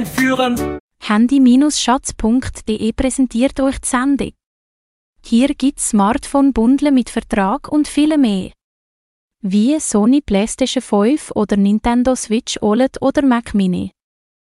führen. Handy-schatz.de präsentiert euch die Sendung. Hier gibt's Smartphone-Bundle mit Vertrag und viel mehr. Wie Sony PlayStation 5 oder Nintendo Switch OLED oder Mac Mini.